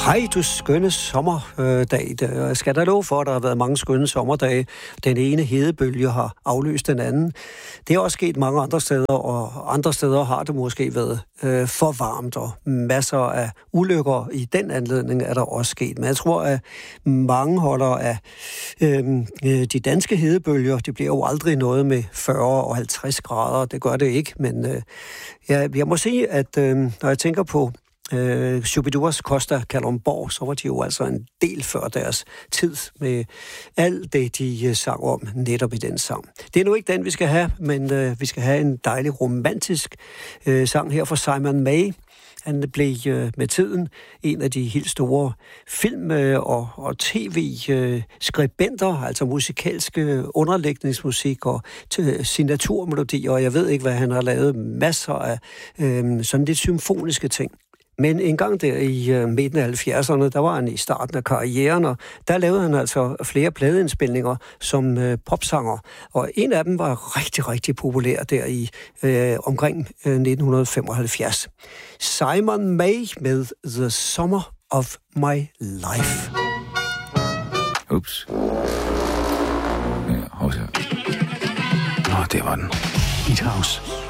Hej, du skønne sommerdag. Jeg skal da love for, at der har været mange skønne sommerdage. Den ene hedebølge har afløst den anden. Det er også sket mange andre steder, og andre steder har det måske været for varmt, og masser af ulykker i den anledning er der også sket. Men jeg tror, at mange holder af de danske hedebølger. Det bliver jo aldrig noget med 40 og 50 grader. Det gør det ikke, men jeg må sige, at når jeg tænker på Shubiduras Costa Kalundborg, så var de jo altså en del før deres tid med alt det, de sang om netop i den sang. Det er nu ikke den, vi skal have, men vi skal have en dejlig romantisk sang her fra Simon May. Han blev med tiden en af de helt store film- og tv-skribenter, altså musikalske underlægningsmusik og signaturmelodier, og jeg ved ikke, hvad han har lavet, masser af sådan lidt symfoniske ting. Men en gang der i midten af 70'erne, der var han i starten af karrieren, og der lavede han altså flere pladeindspilninger som popsanger. Og en af dem var rigtig, rigtig populær der i omkring 1975. Simon May med The Summer of My Life. Ups. Ja, hov så. Nå, det var den. Hit House.